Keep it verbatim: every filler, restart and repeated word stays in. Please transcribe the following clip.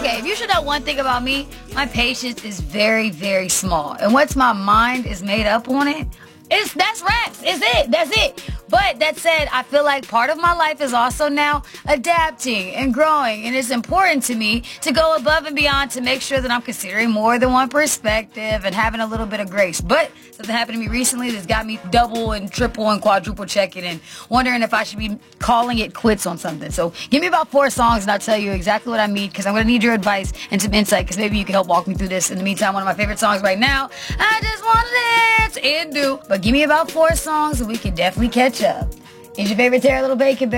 Okay, if you should know one thing about me, my patience is very, very small. And once my mind is made up on it, it's that's raps. It's it. That's it. But that said, I feel like part of my life is also now adapting and growing. And it's important to me to go above and beyond to make sure that I'm considering more than one perspective and having a little bit of grace. But something happened to me recently that's got me double and triple and quadruple checking and wondering if I should be calling it quits on something. So give me about four songs and I'll tell you exactly what I mean, because I'm going to need your advice and some insight, because maybe you can help walk me through this. In the meantime, one of my favorite songs right now, I Just Wanna Dance, and do. But give me about four songs and we can definitely catch up. Is your favorite Tara Little Bacon, baby?